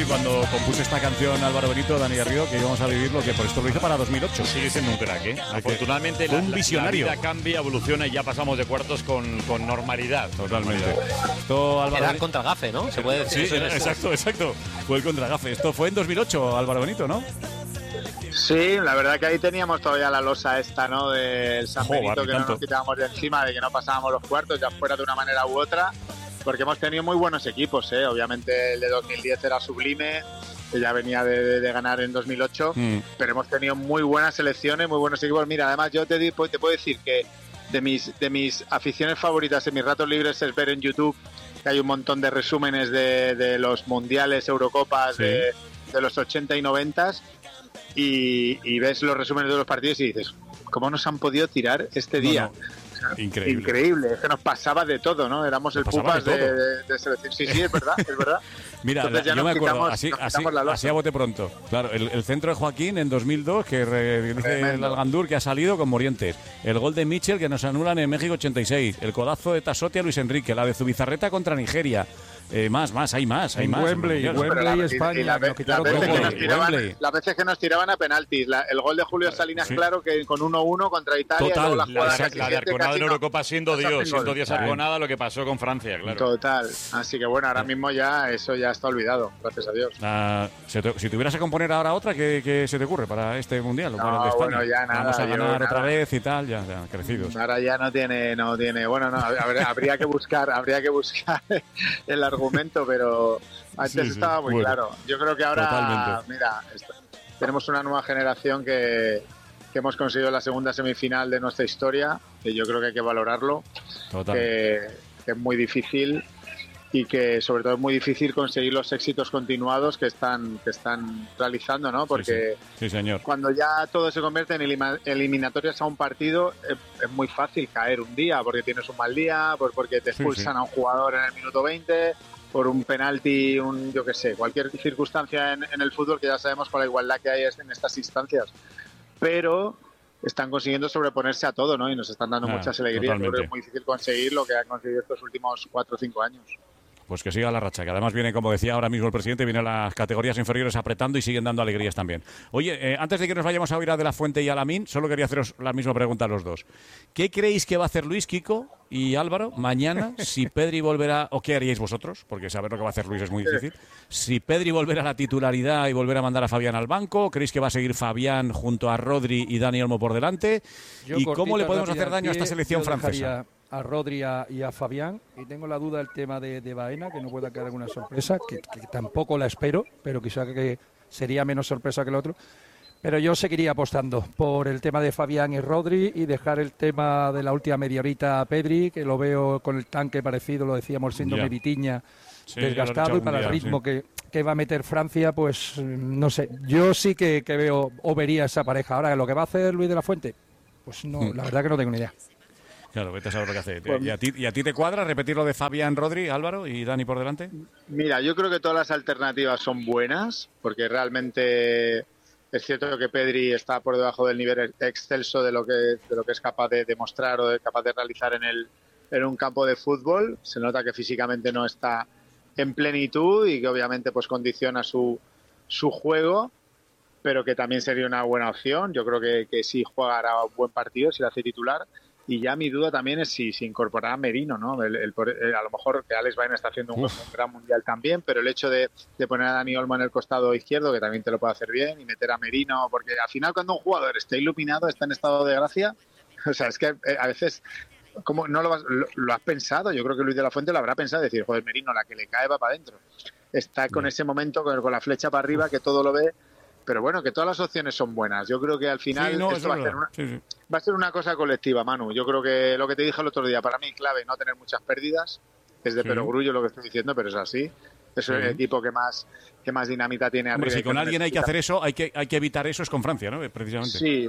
decir cuando compuse esta canción Álvaro Benito, Dani Garrido, que íbamos a vivir lo que por esto lo hizo para 2008. Sigue siendo un crack, ¿eh? Afortunadamente un visionario. La vida cambia, evoluciona y ya pasamos de cuartos con normalidad. Totalmente. Esto, Álvaro Era contra Gafe, ¿no? Se puede decir. Sí, exacto. Fue el contra Gafe. Esto fue en 2008, Álvaro Benito, ¿no? Sí, la verdad que ahí teníamos todavía la losa esta, ¿no? Del San Benito, que no nos quitábamos de encima, de que no pasábamos los cuartos, ya fuera de una manera u otra, porque hemos tenido muy buenos equipos, ¿eh? Obviamente el de 2010 era sublime, que ya venía de ganar en 2008, pero hemos tenido muy buenas selecciones, muy buenos equipos. Mira, además yo te puedo decir que de mis aficiones favoritas en mis ratos libres es ver en YouTube que hay un montón de resúmenes de los mundiales, Eurocopas, de los 80 y 90 y ves los resúmenes de los partidos y dices, ¿cómo nos han podido tirar este día? O sea, increíble, es que nos pasaba de todo, ¿no? Éramos el pupas de selección. Sí, es verdad. Mira, yo me acuerdo, así a bote pronto. Claro, el centro de Joaquín en 2002, que dice el Algandur que ha salido con Morientes. El gol de Mitchell que nos anulan en México 86. El codazo de Tasotti a Luis Enrique. La de Zubizarreta contra Nigeria. Hay más. Wembley, España. Las veces que nos tiraban a penaltis. El gol de Julio Salinas, claro, que con 1-1 contra Italia. Total, la de Arconada en Eurocopa siendo Dios Arconada, lo que pasó con Francia, claro. Total. Así que bueno, ahora mismo ya eso ya está olvidado, gracias a Dios. Si tuvieras que componer ahora otra, ¿qué se te ocurre para este Mundial? O para el de España? Bueno, ya nada. Vamos a ganar otra vez y tal, ya crecidos. Ahora ya no tiene. Bueno, no, habría que buscar el argumento, pero antes estaba muy claro. Yo creo que ahora, totalmente. Mira, tenemos una nueva generación que hemos conseguido la segunda semifinal de nuestra historia, que yo creo que hay que valorarlo, que es muy difícil y que sobre todo es muy difícil conseguir los éxitos continuados que están realizando, ¿no? Porque sí, señor. Cuando ya todo se convierte en eliminatorias a un partido, es muy fácil caer un día, porque tienes un mal día, porque te expulsan a un jugador en el minuto 20, por un penalti, yo qué sé, cualquier circunstancia en el fútbol, que ya sabemos con la igualdad que hay en estas instancias. Pero están consiguiendo sobreponerse a todo, ¿no? Y nos están dando muchas alegrías. Creo que es muy difícil conseguir lo que han conseguido estos últimos 4 o 5 años. Pues que siga la racha, que además viene, como decía ahora mismo el presidente, viene a las categorías inferiores apretando y siguen dando alegrías también. Oye, antes de que nos vayamos a oír a De La Fuente y a Lamine, solo quería haceros la misma pregunta a los dos. ¿Qué creéis que va a hacer Luis, Kiko y Álvaro mañana si Pedri volverá, o qué haríais vosotros? Porque saber lo que va a hacer Luis es muy difícil. Si Pedri volverá a la titularidad y volverá a mandar a Fabián al banco, ¿creéis que va a seguir Fabián junto a Rodri y Dani Olmo por delante? ¿Y cómo le podemos hacer daño a esta selección francesa? A Rodri y a Fabián, y tengo la duda del tema de Baena, que no pueda quedar alguna sorpresa, que tampoco la espero, pero quizá que sería menos sorpresa que el otro. Pero yo seguiría apostando por el tema de Fabián y Rodri y dejar el tema de la última media horita a Pedri, que lo veo con el tanque parecido, lo decíamos, síndrome Vitiña, desgastado, y para el ritmo que va a meter Francia, pues no sé. Yo sí que veo o vería esa pareja. Ahora, lo que va a hacer Luis de la Fuente, pues no, la verdad que no tengo ni idea. Claro, vete a saber lo que hace. ¿Y a ti te cuadra repetir lo de Fabián, Rodri, Álvaro y Dani por delante? Mira, yo creo que todas las alternativas son buenas, porque realmente es cierto que Pedri está por debajo del nivel excelso de lo que es capaz de demostrar o capaz de realizar en un campo de fútbol. Se nota que físicamente no está en plenitud y que obviamente pues condiciona su juego, pero que también sería una buena opción. Yo creo que si jugará un buen partido, si lo hace titular. Y ya mi duda también es si incorporará a Merino, ¿no? A lo mejor que Alex Baena está haciendo un gran mundial también, pero el hecho de poner a Dani Olmo en el costado izquierdo, que también te lo puede hacer bien, y meter a Merino, porque al final cuando un jugador está iluminado, está en estado de gracia, o sea, es que a veces, ¿cómo no lo has pensado? Yo creo que Luis de la Fuente lo habrá pensado, decir, joder, Merino, la que le cae va para adentro. Está con ese momento, con la flecha para arriba, que todo lo ve. Pero bueno, que todas las opciones son buenas. Yo creo que al final esto va a ser una cosa colectiva, Manu. Yo creo que lo que te dije el otro día, para mí clave no tener muchas pérdidas. Es de perogrullo lo que estoy diciendo, pero es así. Es el equipo que más dinamita tiene arriba. Hombre, si con alguien hay que hacer eso, hay que evitar eso, es con Francia, ¿no? Precisamente. Sí.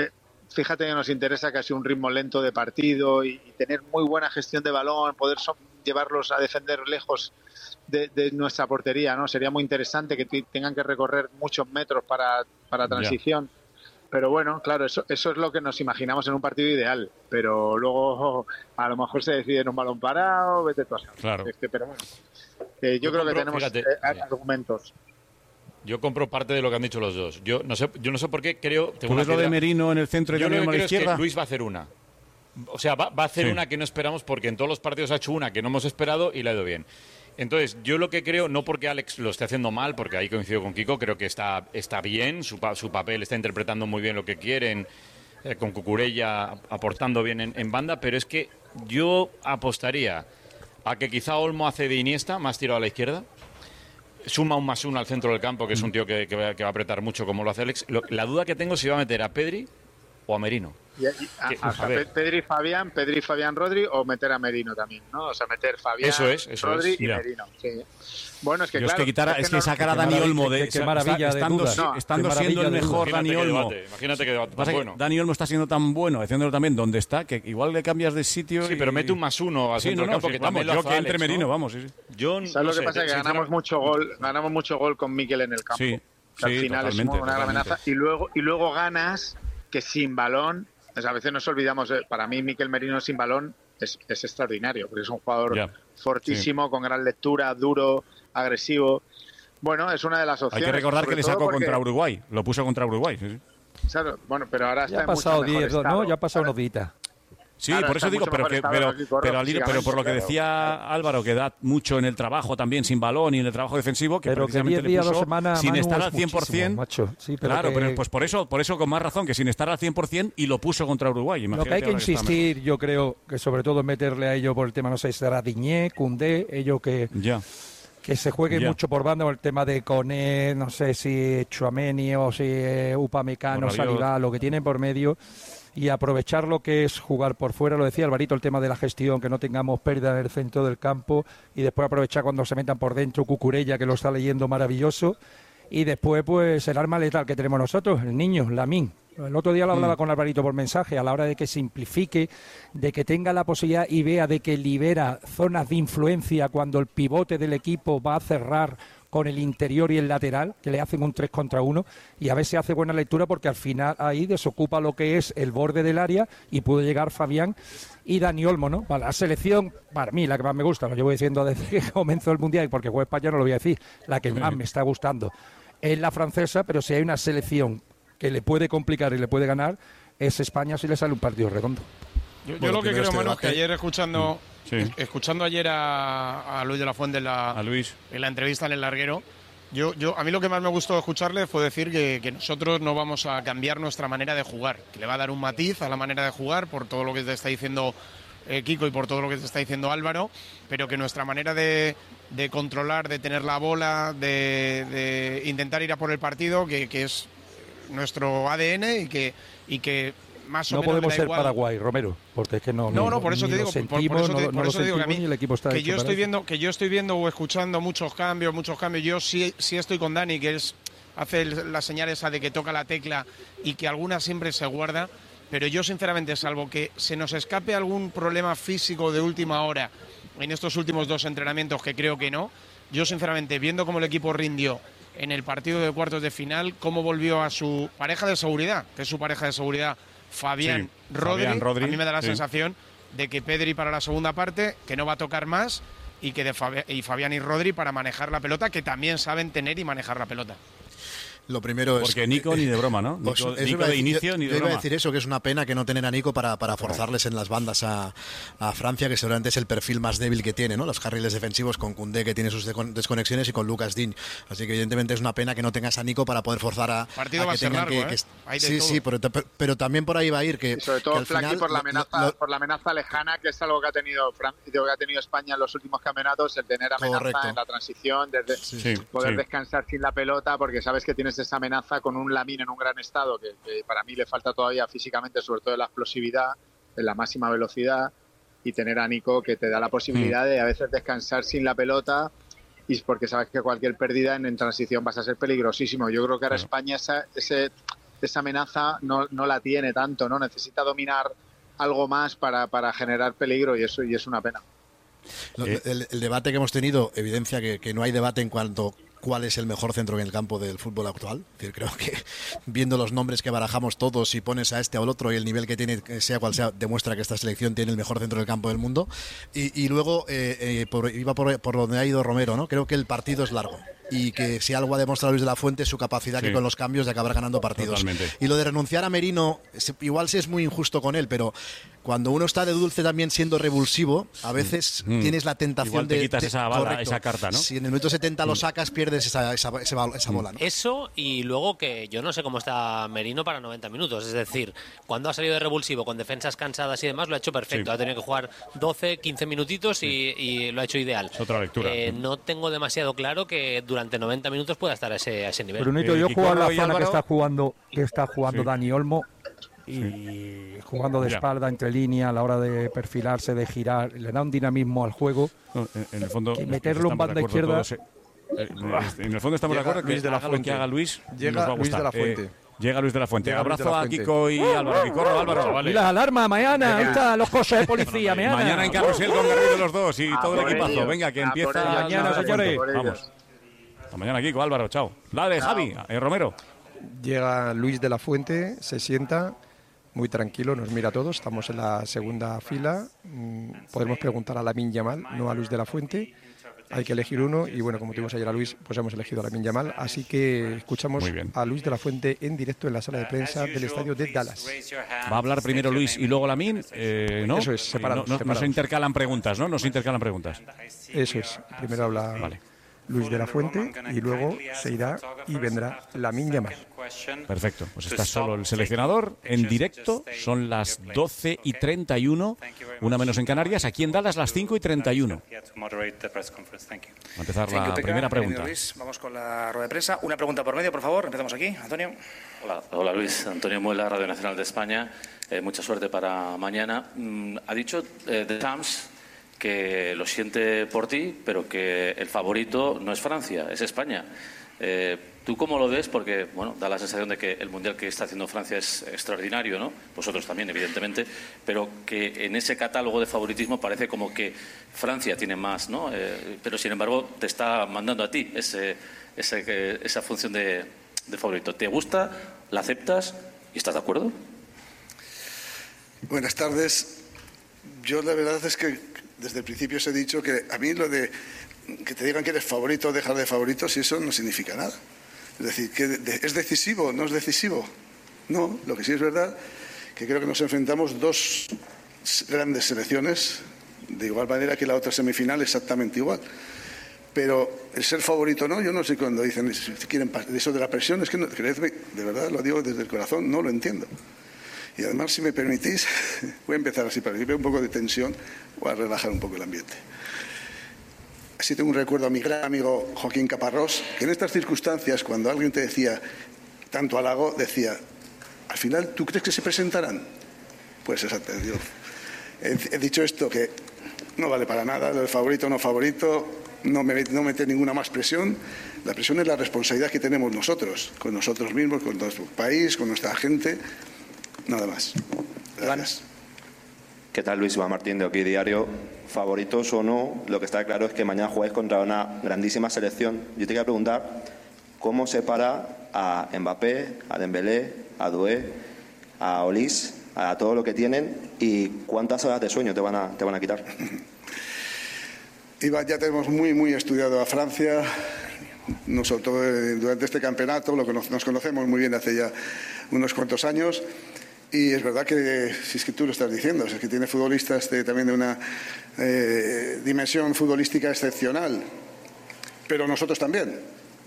Fíjate que nos interesa casi un ritmo lento de partido y tener muy buena gestión de balón, poder llevarlos a defender lejos de nuestra portería, ¿no? Sería muy interesante que tengan que recorrer muchos metros para transición. Pero bueno, claro, eso es lo que nos imaginamos en un partido ideal. Pero luego a lo mejor se decide en un balón parado, vete tú a saber. Claro. Pero bueno, yo creo que tenemos argumentos. Yo compro parte de lo que han dicho los dos. Yo no sé por qué creo... ¿Tú ves lo de Merino en el centro y yo Dani lo Olmo que a la creo es que izquierda? Luis va a hacer una. O sea, va a hacer una que no esperamos porque en todos los partidos ha hecho una que no hemos esperado y le ha ido bien. Entonces, yo lo que creo, no porque Alex lo esté haciendo mal, porque ahí coincido con Kiko, creo que está bien, su papel está interpretando muy bien lo que quieren, con Cucurella aportando bien en banda, pero es que yo apostaría a que quizá Olmo hace de Iniesta, más tirado a la izquierda, suma un +1 al centro del campo, que es un tío que va a apretar mucho como lo hace Alex. La duda que tengo es si va a meter a Pedri o a Merino. Pedri, Fabián, Rodri, o meter a Merino también, ¿no? O sea, meter Fabián, Rodri y Merino. Sí. Bueno, es que claro, es que sacar a Dani Olmo de qué maravilla de dudas. Estando siendo el mejor Dani Olmo. Imagínate que debate tan bueno. Dani Olmo está siendo tan bueno, haciéndolo también donde está, que igual le cambias de sitio. Sí, pero mete un +1 al centro del campo, que también lo yo hace que entre Alex, Merino, ¿no? vamos. Sí. ¿Sabes lo que pasa? Que ganamos mucho gol con Mikel en el campo. Sí, al final es una gran amenaza. Y luego ganas que sin balón. O sea, a veces nos olvidamos, para mí Mikel Merino sin balón es extraordinario, porque es un jugador fortísimo, con gran lectura, duro, agresivo. Bueno, es una de las opciones. Hay que recordar que le sacó contra Uruguay, lo puso contra Uruguay. Sí. Claro, bueno, pero ahora está ya ha pasado 10, ¿no? Ya ha pasado unos días. Sí, ahora por eso digo, pero por lo que decía Álvaro, que da mucho en el trabajo también sin balón y en el trabajo defensivo, que pero precisamente que 10 días, le puso 2 semanas, sin Manu, estar al es 100%. Macho. Sí, claro, pero pues por eso con más razón, que sin estar al 100% y lo puso contra Uruguay. Lo que hay que insistir, yo creo, que sobre todo es meterle a ellos por el tema, no sé si será Diñé, Koundé, ellos que se juegue mucho por banda, por el tema de Koné, no sé si Tchouaméni o si Upamecano, Saliba, lo que tienen por medio, y aprovechar lo que es jugar por fuera, lo decía Alvarito, el tema de la gestión, que no tengamos pérdida en el centro del campo, y después aprovechar cuando se metan por dentro Cucurella, que lo está leyendo maravilloso, y después pues el arma letal que tenemos nosotros, el niño, Lamine. El otro día lo hablaba con Alvarito por mensaje, a la hora de que simplifique, de que tenga la posibilidad y vea de que libera zonas de influencia cuando el pivote del equipo va a cerrar con el interior y el lateral, que le hacen un 3 contra 1, y a ver si hace buena lectura, porque al final ahí desocupa lo que es el borde del área y puede llegar Fabián y Dani Olmo, ¿no? Para la selección, para mí, la que más me gusta, lo llevo diciendo desde que comenzó el Mundial, y porque juega España no lo voy a decir, la que más me está gustando es la francesa, pero si hay una selección que le puede complicar y le puede ganar, es España si le sale un partido redondo. Yo lo que creo, Manu, es que ayer escuchando ayer a Luis de la Fuente en la entrevista en El Larguero, a mí lo que más me gustó escucarle fue decir que nosotros no vamos a cambiar nuestra manera de jugar, que le va a dar un matiz a la manera de jugar por todo lo que te está diciendo Kiko y por todo lo que te está diciendo Álvaro, pero que nuestra manera de controlar, de tener la bola, de intentar ir a por el partido, que es nuestro ADN y que más o menos no podemos ser igual. Paraguay, Romero, porque es que no por eso te digo, por eso digo que a mí yo estoy viendo o escuchando muchos cambios. Yo sí estoy con Dani, que hace la señal esa de que toca la tecla y que alguna siempre se guarda, pero yo sinceramente, salvo que se nos escape algún problema físico de última hora en estos últimos 2 entrenamientos, que creo que no, yo sinceramente, viendo cómo el equipo rindió en el partido de cuartos de final, cómo volvió a su pareja de seguridad, que es su pareja de seguridad, Fabián Rodri, a mí me da la sensación de que Pedri para la segunda parte, que no va a tocar más, y que Fabián y Rodri para manejar la pelota, que también saben tener y manejar la pelota. Lo primero es... Porque Nico ni de broma, ¿no? Nico de inicio ni de broma. Yo iba a decir eso, que es una pena que no tener a Nico para forzarles en las bandas a Francia, que seguramente es el perfil más débil que tiene, ¿no? Los carriles defensivos, con Koundé, que tiene sus desconexiones, y con Lucas Digne. Así que evidentemente es una pena que no tengas a Nico para poder forzar a partido va a ser largo, sí, pero también por ahí va a ir que... Y sobre todo Flaqui por la amenaza lejana, que es algo que ha tenido España en los últimos campeonatos, el tener amenaza en la transición, poder descansar sin la pelota, porque sabes que tienes esa amenaza con un Lamine en un gran estado, que para mí le falta todavía físicamente, sobre todo en la explosividad, en la máxima velocidad, y tener a Nico, que te da la posibilidad de a veces descansar sin la pelota, y porque sabes que cualquier pérdida en transición vas a ser peligrosísimo. Yo creo que ahora España esa amenaza no la tiene tanto, ¿no? Necesita dominar algo más para generar peligro, y es una pena. El debate que hemos tenido evidencia que no hay debate en cuanto cuál es el mejor centro en el campo del fútbol actual. Es decir, creo que viendo los nombres que barajamos todos, si pones a este o al otro y el nivel que tiene, sea cual sea, demuestra que esta selección tiene el mejor centro del campo del mundo. Y luego iba por donde ha ido Romero, ¿no? Creo que el partido es largo. y que si algo ha demostrado Luis de la Fuente es su capacidad que con los cambios de acabar ganando partidos. Totalmente. Y lo de renunciar a Merino, igual sí es muy injusto con él, pero cuando uno está de dulce también siendo revulsivo, a veces tienes la tentación igual te quitas esa carta, ¿no? Si en el minuto 70 lo sacas, pierdes esa bola, ¿no? Eso, y luego que yo no sé cómo está Merino para 90 minutos. Es decir, cuando ha salido de revulsivo con defensas cansadas y demás, lo ha hecho perfecto. Ha tenido que jugar 12, 15 minutitos y lo ha hecho ideal. Es otra lectura. No tengo demasiado claro que durante 90 minutos pueda estar a ese nivel. Brunito, yo juego en la zona que está jugando Dani Olmo. Y jugando de espalda, entre línea, a la hora de perfilarse, de girar, le da un dinamismo al juego. En el fondo, y meterlo en banda izquierda. En el fondo estamos de acuerdo que haga lo que haga Luis. Llega Luis de la Fuente. Llega Luis de la Fuente. Abrazo a Kiko y Álvaro. Kiko, Álvaro. Vale. Y las alarmas, mañana. Ahí están los coches de policía. Mañana en Carrusel con Garrido los dos y todo el equipazo. Venga, que empieza mañana, señores. Vamos. Hasta mañana, Kiko, Álvaro. Chao. La de Javi, Romero. Llega Luis de la Fuente, se sienta muy tranquilo, nos mira a todos, estamos en la segunda fila, podemos preguntar a Lamine Yamal, no a Luis de la Fuente, hay que elegir uno y bueno, como tuvimos ayer a Luis, pues hemos elegido a Lamine Yamal, así que escuchamos a Luis de la Fuente en directo en la sala de prensa del estadio de Dallas. ¿Va a hablar primero Luis y luego Lamine? ¿No? Eso es, separados. No se intercalan preguntas, ¿no? No se intercalan preguntas. Eso es, primero habla Luis de la Fuente y luego se irá y vendrá Lamine Yamal. Perfecto, pues está solo el seleccionador en directo, son las 12:31, una menos en Canarias, aquí en Dallas las 5:31. Va a empezar la primera pregunta. Vamos con la rueda de prensa. Una pregunta por medio, por favor, empezamos aquí. Antonio. Hola Luis, Antonio Muela, Radio Nacional de España. Mucha suerte para mañana. Ha dicho The Times que lo siente por ti, pero que el favorito no es Francia, es España. ¿Tú cómo lo ves? Porque, bueno, da la sensación de que el Mundial que está haciendo Francia es extraordinario, ¿no? Vosotros también, evidentemente, pero que en ese catálogo de favoritismo parece como que Francia tiene más, ¿no? Pero, sin embargo, te está mandando a ti esa función de favorito. ¿Te gusta? ¿La aceptas? ¿Y estás de acuerdo? Buenas tardes. Yo la verdad es que desde el principio os he dicho que a mí lo de que te digan que eres favorito o dejar de favorito, si eso no significa nada. Es decir, que ¿es decisivo? ¿No es decisivo? No, lo que sí es verdad que creo que nos enfrentamos dos grandes selecciones de igual manera que la otra semifinal exactamente igual. Pero el ser favorito no, yo no sé cuando dicen si quieren eso de la presión, es que no, creedme, de verdad lo digo desde el corazón, no lo entiendo. Y además, si me permitís, voy a empezar así para que vea un poco de tensión, voy a relajar un poco el ambiente. Así tengo un recuerdo a mi gran amigo Joaquín Caparrós, que en estas circunstancias, cuando alguien te decía tanto halago, decía, al final, ¿tú crees que se presentarán? Pues exacto, he dicho esto, que no vale para nada, lo de favorito o no favorito, no meter ninguna más presión. La presión es la responsabilidad que tenemos nosotros, con nosotros mismos, con nuestro país, con nuestra gente, nada más. Gracias. ¿Qué tal, Luis? Iván Martín de Aquí Diario. Favoritos o no, lo que está claro es que mañana jugáis contra una grandísima selección. Yo te quería preguntar cómo separa a Mbappé, a Dembélé, a Doué, a Olise, a todo lo que tienen y cuántas horas de sueño te van a quitar. Iván, ya tenemos muy estudiado a Francia, nosotros durante este campeonato, nos conocemos muy bien hace ya unos cuantos años. Y es verdad que, si es que tú lo estás diciendo, es que tiene futbolistas también de una dimensión futbolística excepcional, pero nosotros también.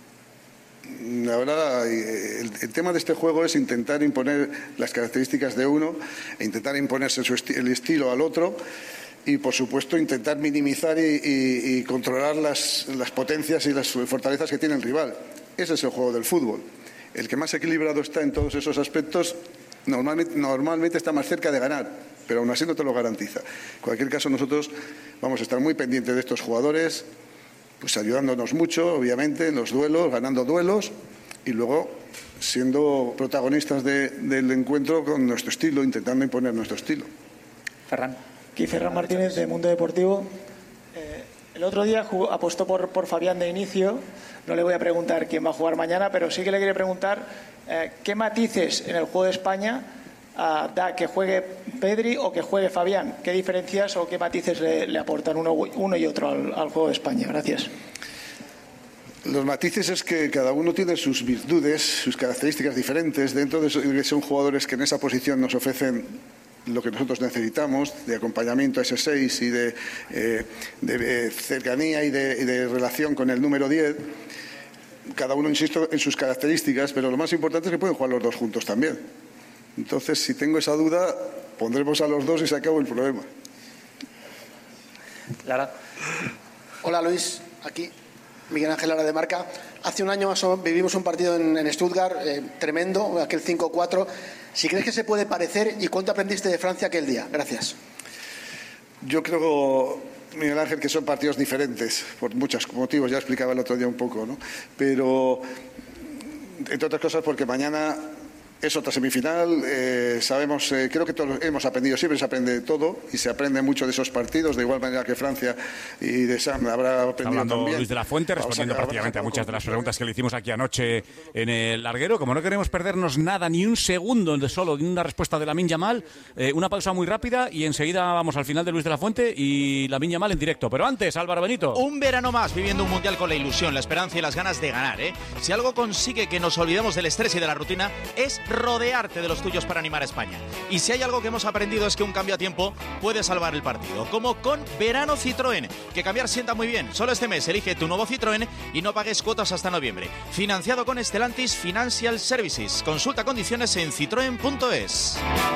Ahora, el tema de este juego es intentar imponer las características de uno e intentar imponerse el estilo al otro y, por supuesto, intentar minimizar y controlar las potencias y las fortalezas que tiene el rival. Ese es el juego del fútbol. El que más equilibrado está en todos esos aspectos normalmente está más cerca de ganar, pero aún así no te lo garantiza. En cualquier caso, nosotros vamos a estar muy pendientes de estos jugadores, pues ayudándonos mucho, obviamente, en los duelos, ganando duelos y luego siendo protagonistas del encuentro con nuestro estilo, intentando imponer nuestro estilo. Ferran. Aquí Ferran Martínez, de Mundo Deportivo. El otro día apostó por Fabián de inicio. No le voy a preguntar quién va a jugar mañana, pero sí que le quiero preguntar qué matices en el juego de España da que juegue Pedri o que juegue Fabián. ¿Qué diferencias o qué matices le aportan uno y otro al juego de España? Gracias. Los matices es que cada uno tiene sus virtudes, sus características diferentes. Dentro de eso, son jugadores que en esa posición nos ofrecen lo que nosotros necesitamos, de acompañamiento a ese 6 y de cercanía y de relación con el número 10. Cada uno, insisto, en sus características, pero lo más importante es que pueden jugar los dos juntos también. Entonces, si tengo esa duda, pondremos a los dos y se acabó el problema. Lara. Hola, Luis. Aquí Miguel Ángel Lara de Marca. Hace un año más o menos vivimos un partido en Stuttgart tremendo, aquel 5-4. Si crees que se puede parecer, ¿y cuánto aprendiste de Francia aquel día? Gracias. Yo creo, Miguel Ángel, que son partidos diferentes, por muchos motivos, ya explicaba el otro día un poco, ¿no? Pero, entre otras cosas, porque mañana es otra semifinal, sabemos, creo que todos hemos aprendido, siempre se aprende de todo y se aprende mucho de esos partidos, de igual manera que Francia y de Sam habrá aprendido hablando también. Luis de la Fuente, respondiendo prácticamente a muchas de las preguntas que le hicimos aquí anoche en el larguero. Como no queremos perdernos nada, ni un segundo de solo de una respuesta de Lamine Yamal, una pausa muy rápida y enseguida vamos al final de Luis de la Fuente y Lamine Yamal en directo. Pero antes, Álvaro Benito. Un verano más viviendo un mundial con la ilusión, la esperanza y las ganas de ganar, ¿eh? Si algo consigue que nos olvidemos del estrés y de la rutina es rodearte de los tuyos para animar a España. Y si hay algo que hemos aprendido es que un cambio a tiempo puede salvar el partido, como con Verano Citroën, que cambiar sienta muy bien. Solo este mes elige tu nuevo Citroën y no pagues cuotas hasta noviembre. Financiado con Stellantis Financial Services. Consulta condiciones en citroen.es.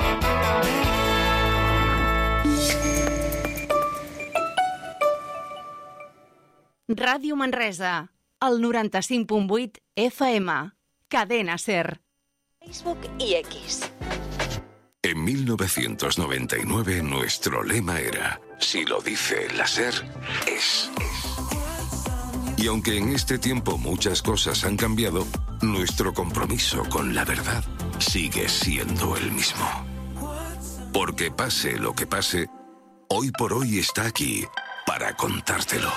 Ràdio Manresa, el 95.8 FM, Cadena SER. Facebook y X. En 1999 nuestro lema era: si lo dice la SER, es. Y aunque en este tiempo muchas cosas han cambiado, nuestro compromiso con la verdad sigue siendo el mismo. Porque pase lo que pase, Hoy por Hoy está aquí para contártelo.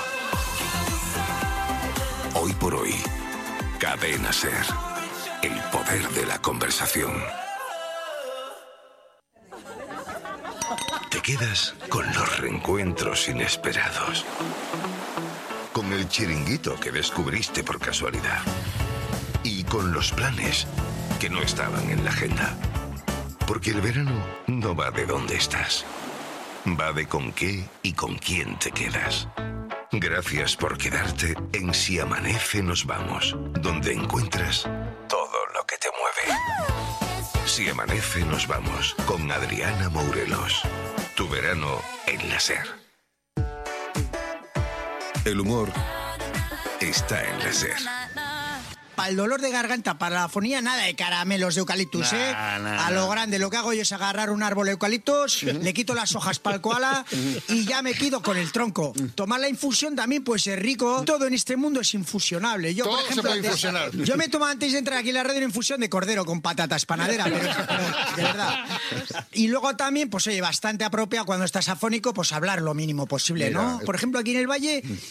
Hoy por Hoy, Cadena SER. El poder de la conversación. Te quedas con los reencuentros inesperados. Con el chiringuito que descubriste por casualidad. Y con los planes que no estaban en la agenda. Porque el verano no va de dónde estás. Va de con qué y con quién te quedas. Gracias por quedarte en Si Amanece Nos Vamos, donde encuentras todo lo que te mueve. Si Amanece Nos Vamos, con Adriana Mourelos. Tu verano en la SER. El humor está en la SER. Para el dolor de garganta, para la afonía, nada de caramelos de eucaliptus, ¿eh? A lo grande, lo que hago yo es agarrar un árbol de eucaliptus, le quito las hojas para el koala y ya me quedo con el tronco. Tomar la infusión también puede ser rico. Todo en este mundo es infusionable. Yo, todo por ejemplo, se puede infusionar. Yo me tomo antes de entrar aquí en la radio una infusión de cordero con patatas panadera, pero de verdad. Y luego también, pues oye, bastante apropiado cuando estás afónico, pues hablar lo mínimo posible, ¿no? Por ejemplo, aquí en el Valle